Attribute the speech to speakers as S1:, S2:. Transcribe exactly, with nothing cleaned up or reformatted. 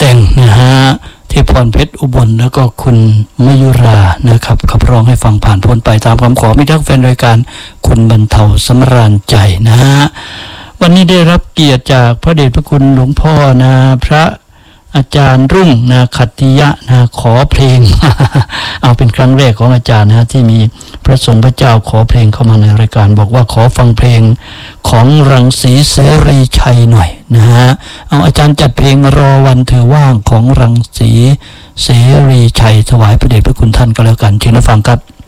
S1: งนะฮะที่พรเพชรอุบลแล้วก็คุณมยุรานะครับขับร้องให้ฟังผ่านพ้นไปตามคำขอมิตรแฟนรายการคุณบรรเทาสำราญใจนะฮะวันนี้ได้รับเกียรติจากพระเดชพระคุณหลวงพ่อนะพระอาจารย์รุ่งนะขัตติยะนะขอเพลง เอาเป็นครั้งแรกของอาจารย์นะที่มีพระสงฆ์พระเจ้าขอเพลงเข้ามาในรายการบอกว่าขอฟังเพลงของรังสีเสรีชัยหน่อยนะฮะเอาอาจารย์จัดเพลงรอวันเธอว่างของรังสีเสรีชัยถวายพระเดชพระคุณท่านก็แล้วกันเชิญรับฟังครับ